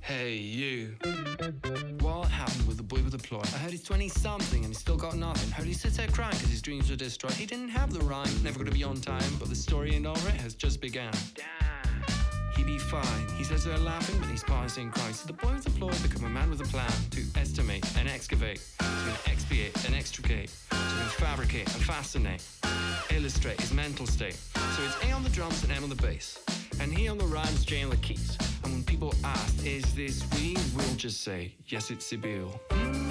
Hey, you. What happened with the boy with the ploy? I heard he's 20-something and he's still got nothing. Heard he sits there crying because his dreams were destroyed. He didn't have the rhyme, never gonna be on time, but the story and over it has just begun. He be fine. He says they're laughing, but he's passing crying. So the boy with the ploy become a man with a plan to estimate and excavate, to expiate and extricate, to fabricate and fascinate, illustrate his mental state. So it's A on the drums and M on the bass, and he on the rhymes, J on the keys. And when people ask, is this we? We'll just say, yes, it's Sibyl.